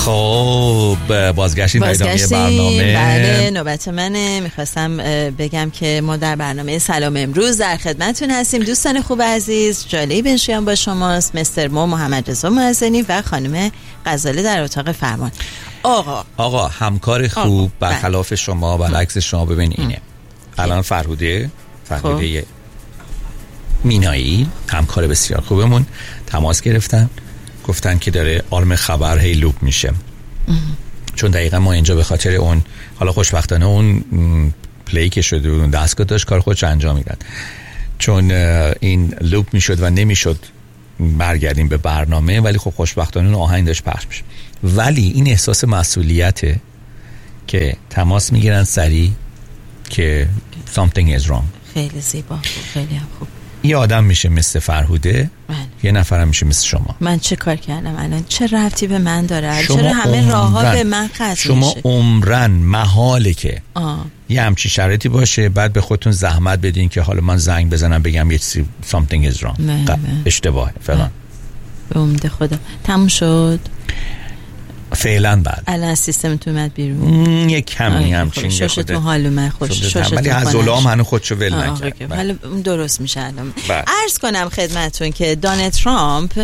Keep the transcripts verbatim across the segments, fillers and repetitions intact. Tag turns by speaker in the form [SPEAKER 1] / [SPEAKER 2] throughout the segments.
[SPEAKER 1] خب بازگشتیم به ادامه برنامه.
[SPEAKER 2] بله نوبت منه. میخواستم بگم که ما در برنامه سلام امروز در خدمتتون هستیم. دوستان خوب عزیز، جالب بنشیان با شماست، مستر مو محمد رضا معزنی و خانم غزاله در اتاق فرمان. آقا
[SPEAKER 1] آقا همکار خوب برخلاف شما برعکس شما ببین اینه. الان فرهوده فرهوده مینایی همکار بسیار خوبمون تماس گرفتن، گفتن که داره آرم خبر هی لوپ میشه. چون دقیقا ما اینجا به خاطر اون، حالا خوشبختانه اون پلی که شده اون دستگاه داشت کار خودش انجام میداد، چون این لوپ میشد و نمیشد برگردیم به برنامه، ولی خب خوشبختانه اون آهنگ داشت پخش میشه. ولی این احساس مسئولیته که تماس میگیرن سریع که something is wrong.
[SPEAKER 2] خیلی زیبا، خیلی هم خوب.
[SPEAKER 1] یه آدم میشه مثل فرهوده، من. یه نفرم میشه مثل شما.
[SPEAKER 2] من چه کار کردم الان؟ چه ربطی به من داره؟ چرا همه راه‌ها به من ختم میشه؟
[SPEAKER 1] شما عمرن محاله که آه. یه همچی شرایطی باشه بعد به خودتون زحمت بدین که حالا من زنگ بزنم بگم یه چیزی something is wrong، اشتباهه فلان.
[SPEAKER 2] به امید خدا تموم شد
[SPEAKER 1] فعلا. بعد
[SPEAKER 2] الان سیستمتون اومد بیرون
[SPEAKER 1] یه کمی همچین
[SPEAKER 2] شوشتون حال من خوش شوشتون،
[SPEAKER 1] ولی هزولام هنو خودشو ول نکرد.
[SPEAKER 2] حالا درست میشه الان. عرض کنم خدمتتون که دونالد ترامپ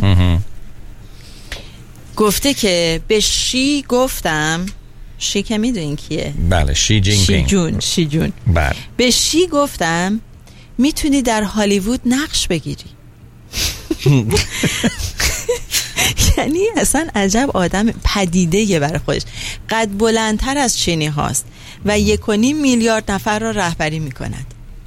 [SPEAKER 2] گفته که به شی گفتم، شی که میدونین کیه؟
[SPEAKER 1] بله شی جین
[SPEAKER 2] شی جون شی جون
[SPEAKER 1] بله.
[SPEAKER 2] به شی گفتم میتونی در هالیوود نقش بگیری. یعنی اصلا عجب آدم پدیده یه برای خودش. قد بلندتر از چینی هاست و یک و نیم میلیارد نفر را رهبری میکند.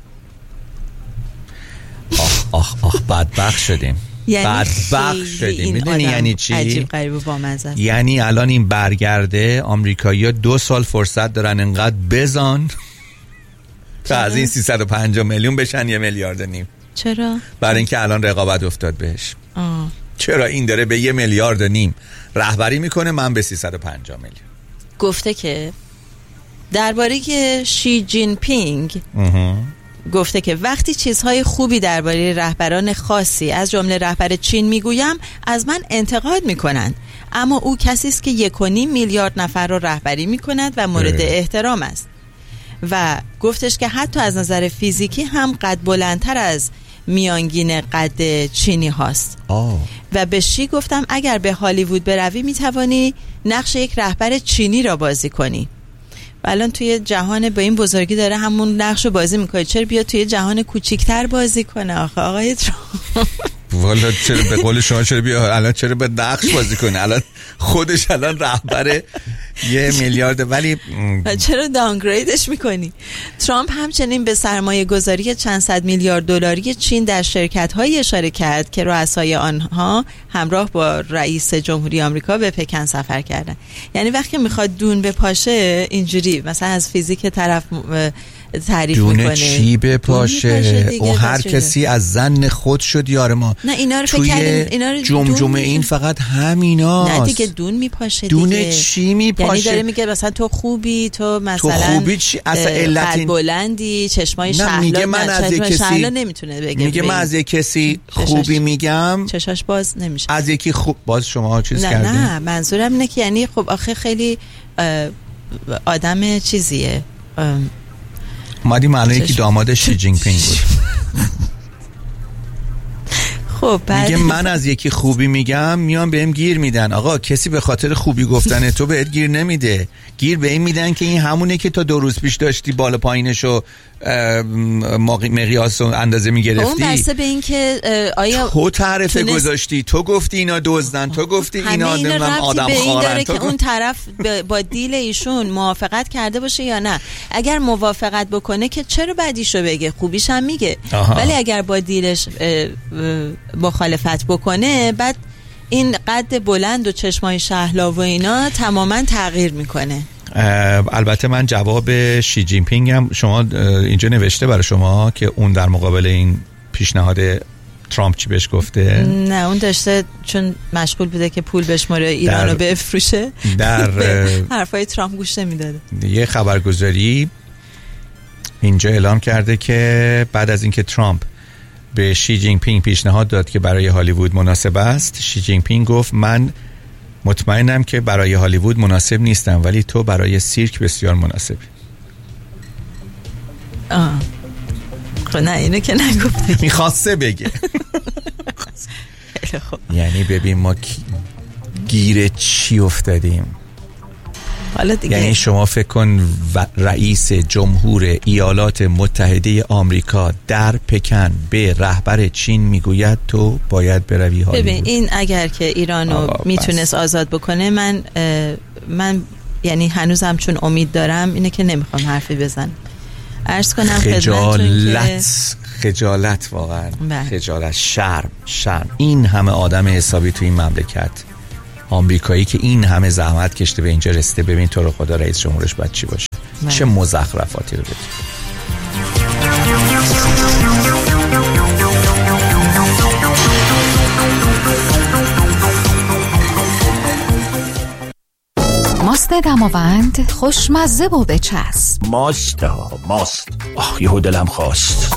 [SPEAKER 1] آخ آخ آخ بدبخت شدیم.
[SPEAKER 2] یعنی
[SPEAKER 1] بدبخت شدیم. میدونی یعنی چی؟
[SPEAKER 2] عجیب غریب و بامزه.
[SPEAKER 1] یعنی الان این برگرده آمریکایی‌ها دو سال فرصت دارن انقدر بزن تا از این سیصد و پنجاه میلیون بشن یه میلیارد نیم.
[SPEAKER 2] چرا؟
[SPEAKER 1] برای اینکه الان رقابت افتاد بهش.
[SPEAKER 2] آه.
[SPEAKER 1] چرا این داره به یه میلیارد نیم رهبری میکنه، من به سیصد و پنجاه میلیون.
[SPEAKER 2] گفته که درباره که شی جین پینگ گفته که وقتی چیزهای خوبی درباره رهبران خاصی از جمله رهبر چین میگویم از من انتقاد میکنند، اما او کسی است که یک و نیم میلیارد نفر را رهبری میکند و مورد احترام است. و گفتش که حتی از نظر فیزیکی هم قد بلندتر از میانگین قد چینی هاست. آه. و به شی گفتم اگر به هالیوود بروی میتوانی نقش یک رهبر چینی را بازی کنی. و الان توی جهان با این بزرگی داره همون نقش رو بازی میکنه، چرا بیا توی جهان کوچیکتر بازی کنه آخه آقای ترامپ؟
[SPEAKER 1] والا چرا به قول شما چرا بیا الان چرا به نقش بازی کنه؟ الان خودش الان رهبر یه میلیارد، ولی
[SPEAKER 2] چرا داونگریدش میکنی؟ ترامپ همچنین به سرمایه گذاری چند صد میلیارد دلاری چین در شرکت های اشاره کرد که رؤسای آنها همراه با رئیس جمهوری آمریکا به پکن سفر کردن. یعنی وقتی میخواد دون بپاشه اینجوری مثلا از فیزیک طرف تعریف
[SPEAKER 1] دونه
[SPEAKER 2] میکنه
[SPEAKER 1] چی بپاشه و هر کسی از زن خود شد یار ما.
[SPEAKER 2] نه اینا رو فکر کردیم اینا رو
[SPEAKER 1] جمجمه این فقط همیناست.
[SPEAKER 2] نه دیگه دون میپاشه دیگه.
[SPEAKER 1] دونه چی میپاشه؟
[SPEAKER 2] یعنی داره میگه مثلا تو خوبی، تو مثلا
[SPEAKER 1] تو خوبی چی؟ اصلا علت
[SPEAKER 2] قد بلندی، چشمای شهلا.
[SPEAKER 1] میگه من از یک کسی
[SPEAKER 2] نمیتونه بگه
[SPEAKER 1] میگه من از یک کسی خوبی میگم
[SPEAKER 2] چشاش باز نمیشه.
[SPEAKER 1] از یکی خوب باز شما چیز
[SPEAKER 2] نه
[SPEAKER 1] کردین؟
[SPEAKER 2] نه منظورم اینه که یعنی خب آخه خیلی آدم چیزیه.
[SPEAKER 1] اومدی معلومه یکی داماد شی جین پینگ بود.
[SPEAKER 2] خب
[SPEAKER 1] میگه من از یکی خوبی میگم میان بهم گیر میدن. آقا کسی به خاطر خوبی گفتن تو بهت گیر نمیده، گیر به این میدن که این همونه که تا دو روز پیش داشتی بالا پایینشو مقیاس و اندازه میگرفتی.
[SPEAKER 2] اون بسته به این که آیا
[SPEAKER 1] تو تعرفه تونست... گذاشتی، تو گفتی اینا دزدن، تو گفتی اینا نمیدونم آدم خارن،
[SPEAKER 2] تو که اون طرف با دیل ایشون موافقت کرده باشه یا نه. اگر موافقت بکنه که چرا بدیشو بگه، خوبیش هم میگه. آها. ولی اگر با دیلش مخالفت بکنه بعد این قد بلند و چشمای شهلا و اینا تماما تغییر میکنه.
[SPEAKER 1] البته من جواب شی جین پینگ هم شما اینجا نوشته برای شما که اون در مقابل این پیشنهاد ترامپ چی بهش گفته؟
[SPEAKER 2] نه اون داشته چون مشغول بوده که پول بشماره ایرانو بفروشه در حرفای ترامپ گوش نمیداده.
[SPEAKER 1] یه خبرگزاری اینجا اعلام کرده که بعد از اینکه ترامپ به شی جین پینگ پیشنهاد داد که برای هالیوود مناسب است، شی جین پینگ گفت من مطمئنم که برای هالیوود مناسب نیستم، ولی تو برای سیرک بسیار مناسبی.
[SPEAKER 2] آه خب نه اینو که نگفته.
[SPEAKER 1] میخواسته بگه. یعنی ببین ما گیر چی افتادیم.
[SPEAKER 2] حالا دیگه
[SPEAKER 1] یعنی شما فکر کن رئیس جمهور ایالات متحده آمریکا در پکن به رهبر چین میگوید تو باید بروی هالیوود.
[SPEAKER 2] ببین این اگر که ایرانو میتونست آزاد بکنه، من من یعنی هنوزم چون امید دارم اینه که نمیخوام حرفی بزنم. عرض کنم
[SPEAKER 1] خجالت خجالت واقعا
[SPEAKER 2] بله.
[SPEAKER 1] خجالت، شرم شرم. این همه آدم حسابی تو این مملکت آمریکایی که این همه زحمت کشته به اینجا رسیده، ببین تو رو خدا رئیس جمهورش باید چی باشه. بله. چه مزخرفاتی رو بگی.
[SPEAKER 3] ماست دماوند خوشمزه و بچسب.
[SPEAKER 4] ماست ها ماست. آخ یهو دلم خواست.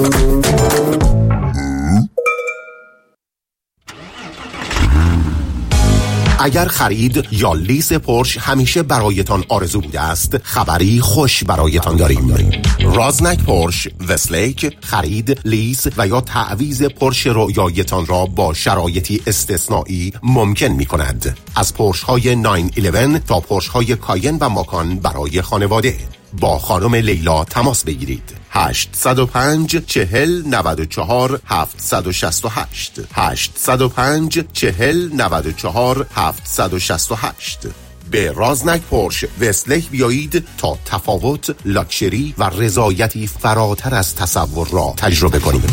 [SPEAKER 5] اگر خرید یا لیز پورش همیشه برایتان آرزو بوده است، خبری خوش برایتان داریم. رازنک پورش وستلیک خرید، لیز و یا تعویض پورش رویایتان را با شرایطی استثنایی ممکن می کند. از پورش های نه یازده تا پورش های کاین و ماکان برای خانواده. با خانم لیلا تماس بگیرید. هشت صفر پنج چهل نود و چهار هفتصد و شصت و هشت هشت صفر پنج چهل نود و چهار هفتصد و شصت و هشت. به رازنک پورش وستلیک بیایید تا تفاوت، لاکچری و رضایتی فراتر از تصور را تجربه کنید.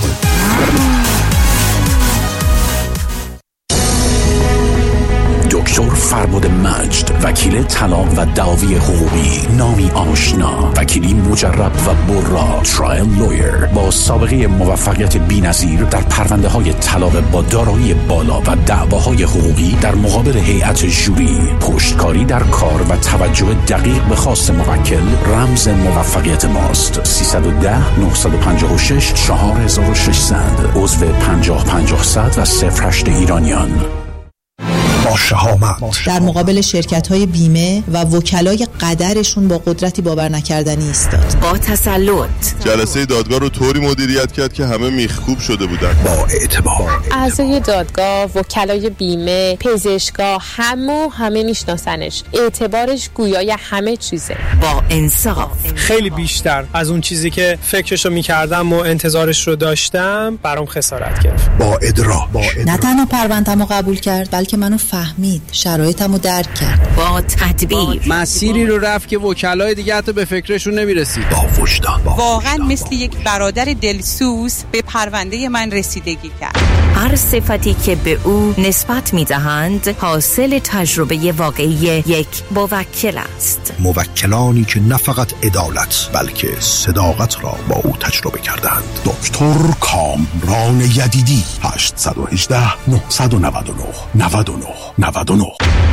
[SPEAKER 4] دکتر فربد مجد، وکیل طلاق و دعاوی حقوقی، نامی آشنا، وکیلی مجرب و برا، ترایل لویر با سابقه موفقیت بی‌نظیر در پرونده های طلاق با دارایی بالا و دعواهای حقوقی در مقابل هیئت ژوری، پشتکاری در کار و توجه دقیق به خواست موکل رمز موفقیت ماست. سیصد و ده نهصد و پنجاه و شش چهار هزار و ششصد، عضو پنجاه پنجاه صد و صفر هشت ایرانیان.
[SPEAKER 6] با شهامت
[SPEAKER 7] در مقابل شرکت‌های بیمه و وکلای قدرشون با قدرتی باور نکردنی ایستاد.
[SPEAKER 3] با تسلط
[SPEAKER 8] جلسه دادگاه رو طوری مدیریت کرد که همه میخکوب شده بودن.
[SPEAKER 6] با اعتبار
[SPEAKER 9] اعضای دادگاه، وکلای بیمه، پزشکا، همه همه میشناسنش. اعتبارش گویای همه چیزه.
[SPEAKER 3] با انصاف
[SPEAKER 10] خیلی بیشتر از اون چیزی که فکرشو میکردم و انتظارش رو داشتم برام خسارت کرد.
[SPEAKER 6] با ادراک
[SPEAKER 7] نه تنها پرونده‌مو قبول کرد بلکه منو فهمید، شرایطمو درک کرد.
[SPEAKER 3] با تدبیر
[SPEAKER 11] مسیری رو رفت که وکلای دیگه حتی به فکرشون نمیرسید.
[SPEAKER 6] با وجدان
[SPEAKER 12] واقعا مثل یک برادر دلسوز به پرونده من رسیدگی کرد.
[SPEAKER 3] هر صفتی که به او نسبت میدهند حاصل تجربه واقعی یک موکل است.
[SPEAKER 6] موکلانی که نه فقط عدالت بلکه صداقت را با او تجربه کردند. دکتر کامران یدیدی. هشت یک هشت نه نه نه نه نود و نه نود و نه.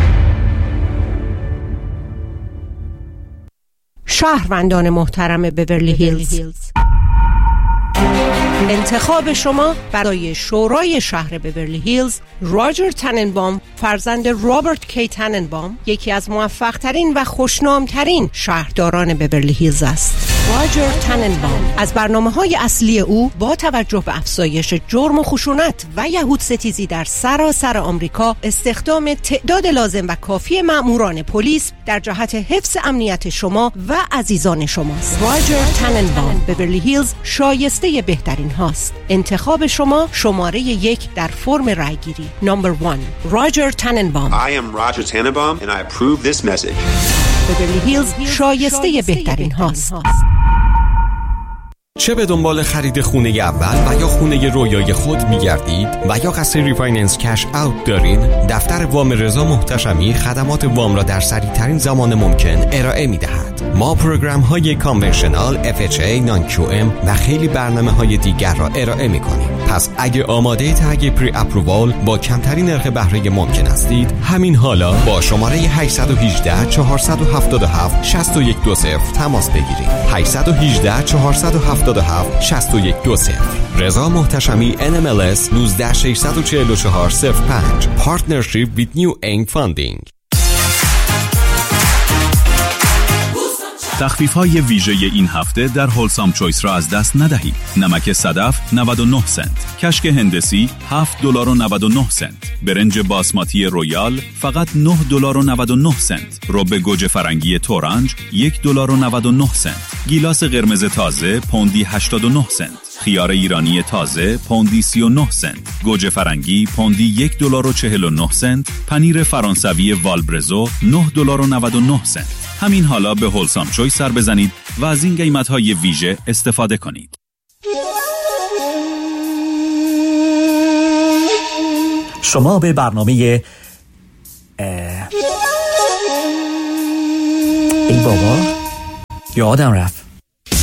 [SPEAKER 13] شهروندان محترم بیورلی هیلز، انتخاب شما برای شورای شهر بیورلی هیلز راجر تننبام، فرزند رابرت کی تننبام، یکی از موفق ترین و خوشنام ترین شهرداران بیورلی هیلز است. راجر تننبام از برنامه‌های اصلی او با توجه به افزایش جرم و خشونت و یهود ستیزی در سراسر آمریکا، استخدام تعداد لازم و کافی مأموران پلیس در جهت حفظ امنیت شما و عزیزان شماست. راجر تننبام بیورلی هیلز شایسته بهترین هاست. انتخاب شما شماره یک در فرم رایگیری. نمبر وان راجر تننبام.
[SPEAKER 14] I am Roger Tannenbaum and I approve this message.
[SPEAKER 13] بیورلی هیلز شایسته بهترین هاست.
[SPEAKER 15] چه به دنبال خرید خونه اول و یا خونه رویای خود می‌گردید و یا قصد ریفایننس کش اوت دارین، دفتر وام رضا محتشمی خدمات وام را در سریع‌ترین زمان ممکن ارائه می‌دهد. ما پروگرام‌های کانونشنال، اف اچ ای، نان کیو ام و خیلی برنامه‌های دیگر را ارائه می‌کنیم. پس اگه آماده تگ پری اپرووال با کمترین نرخ بهره ممکن هستید، همین حالا با شماره هشت یک هشت چهار هفت هفت شش یک دو صفر تماس بگیرید. هشت یک هشت چهار هفت هفت شش یک دو صفر. رضا محتشمی ان ام ال اس یک نه شش چهار چهار صفر پنج. Partnership with New Eng Funding.
[SPEAKER 16] تخفیف‌های ویژه این هفته در هولسام چویس را از دست ندهید. نمک صدف نود و نه سنت، کشک هندسی هفت دلار و نود و نه سنت، برنج باسماتی رویال فقط نه دلار و نود و نه سنت، رب گوجه فرنگی تورانج یک دلار و نود و نه سنت، گیلاس قرمز تازه پوندی هشتاد و نه سنت، خیار ایرانی تازه پوندی سی و نه سنت، گوجه فرنگی پوندی یک دلار و چهل و نه سنت، پنیر فرانسوی والبرزو نه دلار و نود و نه سنت. همین حالا به هولسام چویس سر بزنید و از این قیمت‌های ویژه استفاده کنید.
[SPEAKER 17] شما به برنامه ای بابا یادم رفت